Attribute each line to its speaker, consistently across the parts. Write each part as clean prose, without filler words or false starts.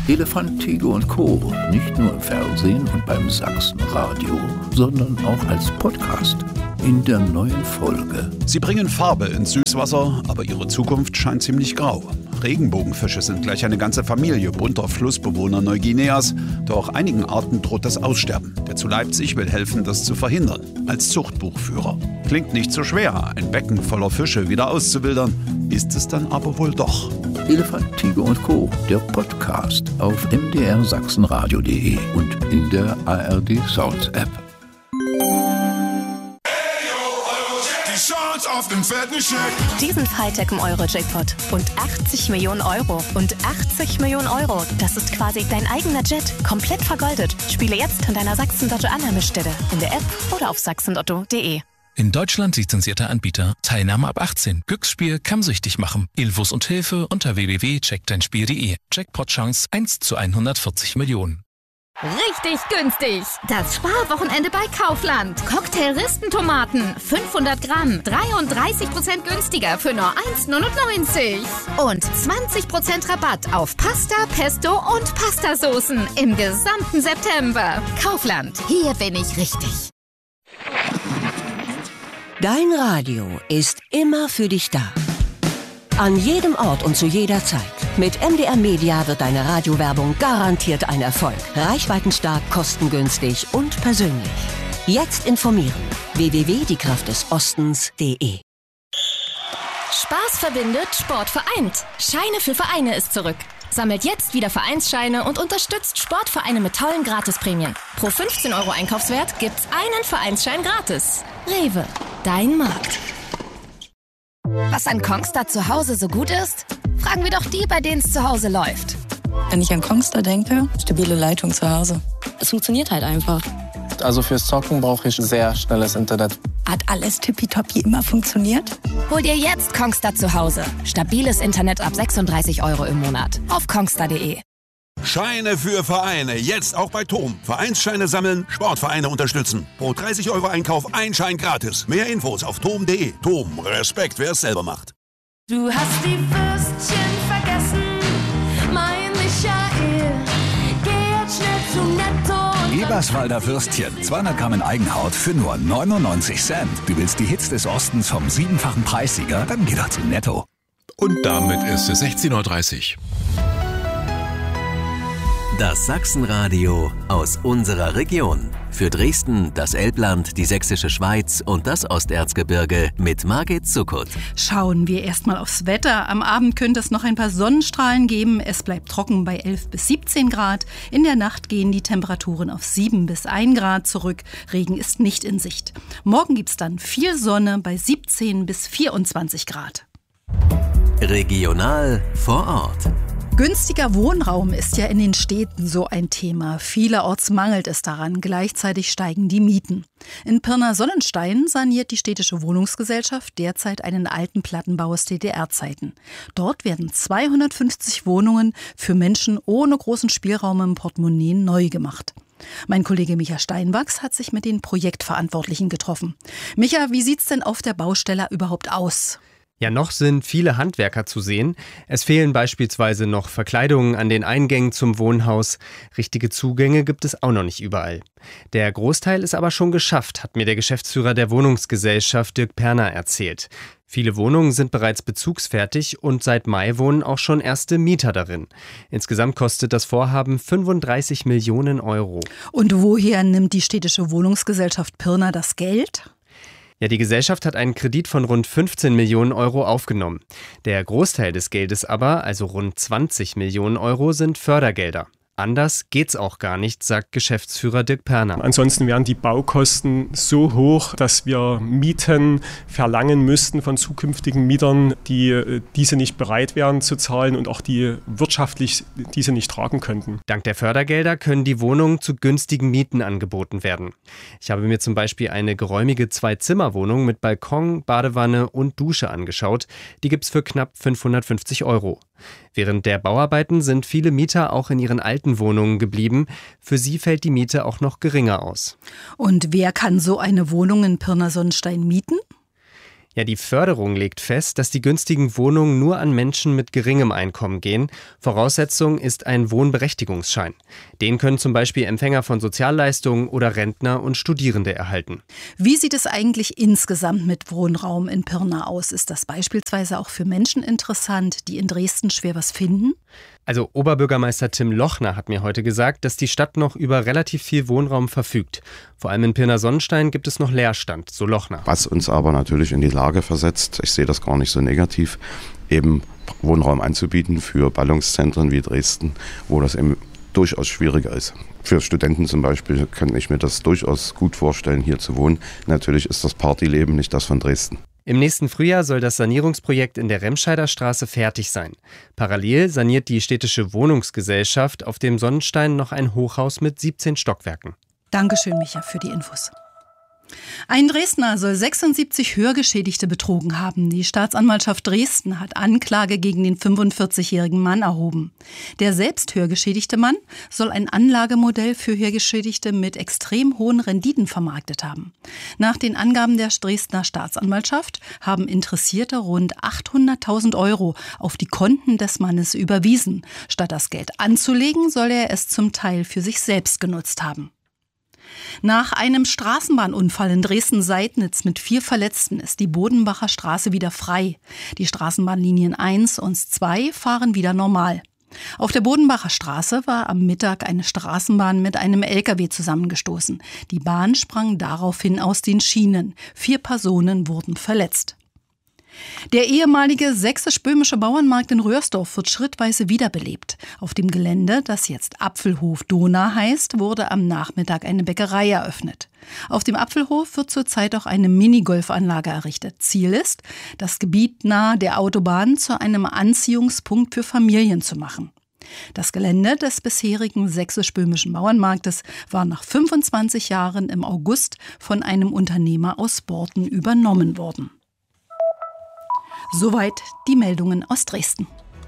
Speaker 1: Elefant, Tiger und Co. Nicht nur im Fernsehen und beim Sachsenradio, sondern auch als Podcast. In der neuen Folge.
Speaker 2: Sie bringen Farbe ins Süßwasser, aber ihre Zukunft scheint ziemlich grau. Regenbogenfische sind gleich eine ganze Familie bunter Flussbewohner Neuguineas, doch einigen Arten droht das Aussterben. Der zu Leipzig will helfen, das zu verhindern, als Zuchtbuchführer. Klingt nicht so schwer, ein Becken voller Fische wieder auszubildern, ist es dann aber wohl doch.
Speaker 1: Elefant, Tiger und Co., der Podcast auf mdrsachsenradio.de und in der ARD Sounds App.
Speaker 3: Auf dem fetten Scheck.
Speaker 4: Diesen Freitag im Euro-Jackpot. Und 80 Millionen Euro. Und 80 Millionen Euro. Das ist quasi dein eigener Jet. Komplett vergoldet. Spiele jetzt an deiner Sachsen-Lotto-Annahmestelle. In der App oder auf sachsenlotto.de.
Speaker 5: In Deutschland lizenzierter Anbieter. Teilnahme ab 18. Glücksspiel kann süchtig machen. Infos und Hilfe unter www.checkdeinspiel.de. Jackpot-Chance 1 zu 140 Millionen.
Speaker 6: Richtig günstig. Das Sparwochenende bei Kaufland. Cocktail-Ristentomaten, 500 Gramm, 33% günstiger für nur 1,99. Und 20% Rabatt auf Pasta, Pesto und Pastasoßen im gesamten September. Kaufland, hier bin ich richtig.
Speaker 7: Dein Radio ist immer für dich da. An jedem Ort und zu jeder Zeit. Mit MDR Media wird deine Radiowerbung garantiert ein Erfolg. Reichweitenstark, kostengünstig und persönlich. Jetzt informieren. www.diekraftdesostens.de.
Speaker 8: Spaß verbindet, Sport vereint. Scheine für Vereine ist zurück. Sammelt jetzt wieder Vereinsscheine und unterstützt Sportvereine mit tollen Gratisprämien. Pro 15 € Einkaufswert gibt's einen Vereinsschein gratis. Rewe, dein Markt.
Speaker 4: Was an Kongstar zu Hause so gut ist? Fragen wir doch die, bei denen es zu Hause läuft.
Speaker 9: Wenn ich an Kongstar denke, stabile Leitung zu Hause. Es funktioniert halt einfach.
Speaker 10: Also fürs Zocken brauche ich sehr schnelles Internet.
Speaker 9: Hat alles tippitoppi immer funktioniert?
Speaker 4: Hol dir jetzt Kongstar zu Hause. Stabiles Internet ab 36 € im Monat. Auf kongstar.de.
Speaker 3: Scheine für Vereine. Jetzt auch bei TOM. Vereinsscheine sammeln, Sportvereine unterstützen. Pro 30 € Einkauf ein Schein gratis. Mehr Infos auf tom.de. TOM. Respekt, wer es selber macht.
Speaker 11: Du hast die Würstchen vergessen, mein Michael. Geh jetzt schnell zu Netto.
Speaker 12: Eberswalder Würstchen, 200 Gramm in Eigenhaut für nur 99 Cent. Du willst die Hits des Ostens vom 7-fachen Preissieger? Dann geh doch zu Netto.
Speaker 13: Und damit ist es 16:30 Uhr.
Speaker 14: Das Sachsenradio aus unserer Region. Für Dresden, das Elbland, die Sächsische Schweiz und das Osterzgebirge mit Margit Zuckert.
Speaker 15: Schauen wir erstmal aufs Wetter. Am Abend könnte es noch ein paar Sonnenstrahlen geben. Es bleibt trocken bei 11 bis 17 Grad. In der Nacht gehen die Temperaturen auf 7 bis 1 Grad zurück. Regen ist nicht in Sicht. Morgen gibt es dann viel Sonne bei 17 bis 24 Grad.
Speaker 14: Regional vor Ort.
Speaker 15: Günstiger Wohnraum ist ja in den Städten so ein Thema. Vielerorts mangelt es daran. Gleichzeitig steigen die Mieten. In Pirna-Sonnenstein saniert die städtische Wohnungsgesellschaft derzeit einen alten Plattenbau aus DDR-Zeiten. Dort werden 250 Wohnungen für Menschen ohne großen Spielraum im Portemonnaie neu gemacht. Mein Kollege Micha Steinwachs hat sich mit den Projektverantwortlichen getroffen. Micha, wie sieht's denn auf der Baustelle überhaupt aus?
Speaker 16: Ja, noch sind viele Handwerker zu sehen. Es fehlen beispielsweise noch Verkleidungen an den Eingängen zum Wohnhaus. Richtige Zugänge gibt es auch noch nicht überall. Der Großteil ist aber schon geschafft, hat mir der Geschäftsführer der Wohnungsgesellschaft Dirk Perner erzählt. Viele Wohnungen sind bereits bezugsfertig und seit Mai wohnen auch schon erste Mieter darin. Insgesamt kostet das Vorhaben 35 Millionen €.
Speaker 15: Und woher nimmt die städtische Wohnungsgesellschaft Pirna das Geld?
Speaker 16: Ja, die Gesellschaft hat einen Kredit von rund 15 Millionen € aufgenommen. Der Großteil des Geldes aber, also rund 20 Millionen €, sind Fördergelder. Anders geht's auch gar nicht, sagt Geschäftsführer Dirk Perner.
Speaker 17: Ansonsten wären die Baukosten so hoch, dass wir Mieten verlangen müssten von zukünftigen Mietern, die diese nicht bereit wären zu zahlen und auch die wirtschaftlich diese nicht tragen könnten.
Speaker 16: Dank der Fördergelder können die Wohnungen zu günstigen Mieten angeboten werden. Ich habe mir zum Beispiel eine geräumige 2-Zimmer-Wohnung mit Balkon, Badewanne und Dusche angeschaut. Die gibt's für knapp 550 €. Während der Bauarbeiten sind viele Mieter auch in ihren alten Wohnungen geblieben. Für sie fällt die Miete auch noch geringer aus.
Speaker 15: Und wer kann so eine Wohnung in Pirna-Sonnenstein mieten?
Speaker 16: Ja, die Förderung legt fest, dass die günstigen Wohnungen nur an Menschen mit geringem Einkommen gehen. Voraussetzung ist ein Wohnberechtigungsschein. Den können zum Beispiel Empfänger von Sozialleistungen oder Rentner und Studierende erhalten.
Speaker 15: Wie sieht es eigentlich insgesamt mit Wohnraum in Pirna aus? Ist das beispielsweise auch für Menschen interessant, die in Dresden schwer was finden?
Speaker 16: Also Oberbürgermeister Tim Lochner hat mir heute gesagt, dass die Stadt noch über relativ viel Wohnraum verfügt. Vor allem in Pirna-Sonnenstein gibt es noch Leerstand, so Lochner.
Speaker 18: Was uns aber natürlich in die Lage versetzt, ich sehe das gar nicht so negativ, eben Wohnraum anzubieten für Ballungszentren wie Dresden, wo das eben durchaus schwieriger ist. Für Studenten zum Beispiel kann ich mir das durchaus gut vorstellen, hier zu wohnen. Natürlich ist das Partyleben nicht das von Dresden.
Speaker 16: Im nächsten Frühjahr soll das Sanierungsprojekt in der Remscheider Straße fertig sein. Parallel saniert die städtische Wohnungsgesellschaft auf dem Sonnenstein noch ein Hochhaus mit 17 Stockwerken.
Speaker 15: Dankeschön, Micha, für die Infos. Ein Dresdner soll 76 Hörgeschädigte betrogen haben. Die Staatsanwaltschaft Dresden hat Anklage gegen den 45-jährigen Mann erhoben. Der selbst hörgeschädigte Mann soll ein Anlagemodell für Hörgeschädigte mit extrem hohen Renditen vermarktet haben. Nach den Angaben der Dresdner Staatsanwaltschaft haben Interessierte rund 800.000 € auf die Konten des Mannes überwiesen. Statt das Geld anzulegen, soll er es zum Teil für sich selbst genutzt haben. Nach einem Straßenbahnunfall in Dresden-Seidnitz mit 4 Verletzten ist die Bodenbacher Straße wieder frei. Die Straßenbahnlinien 1 und 2 fahren wieder normal. Auf der Bodenbacher Straße war am Mittag eine Straßenbahn mit einem LKW zusammengestoßen. Die Bahn sprang daraufhin aus den Schienen. 4 Personen wurden verletzt. Der ehemalige sächsisch-böhmische Bauernmarkt in Röhrsdorf wird schrittweise wiederbelebt. Auf dem Gelände, das jetzt Apfelhof Dona heißt, wurde am Nachmittag eine Bäckerei eröffnet. Auf dem Apfelhof wird zurzeit auch eine Minigolfanlage errichtet. Ziel ist, das Gebiet nahe der Autobahn zu einem Anziehungspunkt für Familien zu machen. Das Gelände des bisherigen sächsisch-böhmischen Bauernmarktes war nach 25 Jahren im August von einem Unternehmer aus Borten übernommen worden. Soweit die Meldungen aus Dresden.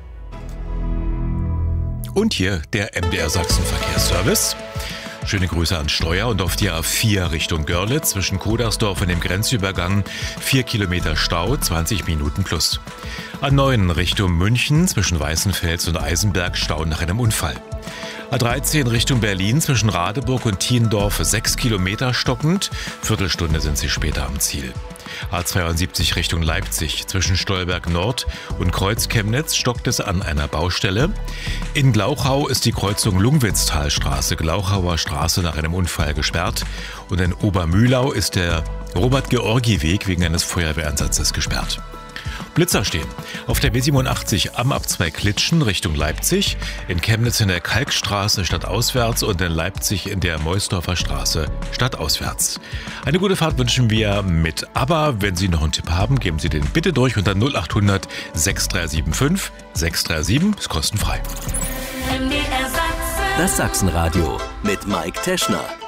Speaker 13: Und hier der MDR Sachsen Verkehrsservice. Schöne Grüße an Steuer und auf die A4 Richtung Görlitz zwischen Kodersdorf und dem Grenzübergang 4 Kilometer Stau, 20 Minuten plus. A9 Richtung München zwischen Weißenfels und Eisenberg Stau nach einem Unfall. A13 Richtung Berlin zwischen Radeburg und Thiendorf 6 Kilometer stockend, Viertelstunde sind Sie später am Ziel. A72 Richtung Leipzig zwischen Stolberg Nord und Kreuz-Chemnitz stockt es an einer Baustelle. In Glauchau ist die Kreuzung Lungwitztalstraße-Glauchauer Straße nach einem Unfall gesperrt und in Obermühlau ist der Robert-Georgi-Weg wegen eines Feuerwehreinsatzes gesperrt. Blitzer stehen. Auf der B87 am Ab2 Klitschen Richtung Leipzig, in Chemnitz in der Kalkstraße stadtauswärts und in Leipzig in der Meusdorfer Straße stadtauswärts. Eine gute Fahrt wünschen wir mit ABBA. Wenn Sie noch einen Tipp haben, geben Sie den bitte durch unter 0800 6375 637. Ist kostenfrei.
Speaker 14: Das Sachsenradio mit Mike Teschner.